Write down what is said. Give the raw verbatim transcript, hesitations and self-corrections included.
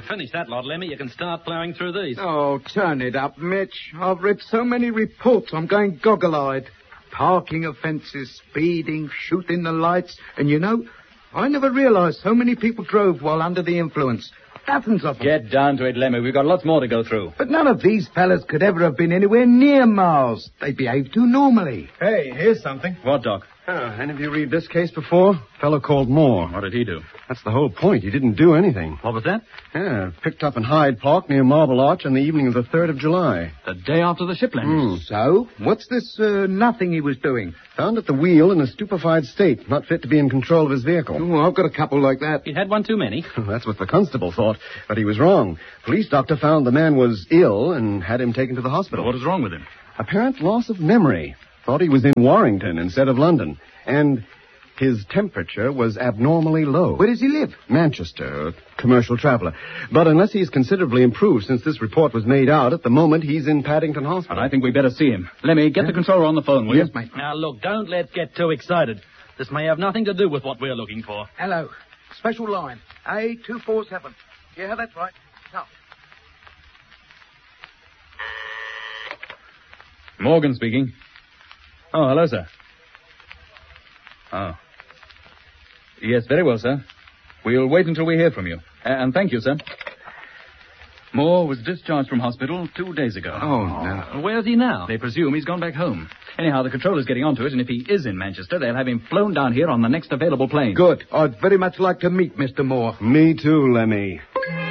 finished that lot, Lemmy, you can start ploughing through these. Oh, turn it up, Mitch. I've read so many reports I'm going goggle-eyed. Parking offences, speeding, shooting the lights. And you know, I never realised so many people drove while under the influence. Dozens of them. Get down to it, Lemmy. We've got lots more to go through. But none of these fellas could ever have been anywhere near Mars. They behave too normally. Hey, here's something. What, Doc? Uh, any of you read this case before? Fellow called Moore. What did he do? That's the whole point. He didn't do anything. What was that? Yeah, picked up in Hyde Park near Marble Arch on the evening of the third of July. The day after the ship landed. Mm. So, what's this uh, nothing he was doing? Found at the wheel in a stupefied state, not fit to be in control of his vehicle. Oh, I've got a couple like that. He'd had one too many. That's what the constable thought, but he was wrong. Police doctor found the man was ill and had him taken to the hospital. What is wrong with him? Apparent loss of memory. Thought he was in Warrington instead of London. And his temperature was abnormally low. Where does he live? Manchester, a commercial traveler. But unless he's considerably improved since this report was made out, at the moment he's in Paddington Hospital. But I think we better see him. Lemmy, get yeah. the controller on the phone, will yes, you? mate. Now, look, don't let's get too excited. This may have nothing to do with what we're looking for. Hello. Special line. A two four seven. Yeah, that's right. No. Morgan speaking. Oh, hello, sir. Oh. Yes, very well, sir. We'll wait until we hear from you. Uh, and thank you, sir. Moore was discharged from hospital two days ago. Oh, no. Where's he now? They presume he's gone back home. Anyhow, the controller's getting onto it, and if he is in Manchester, they'll have him flown down here on the next available plane. Good. I'd very much like to meet Mister Moore. Me too, Lemmy.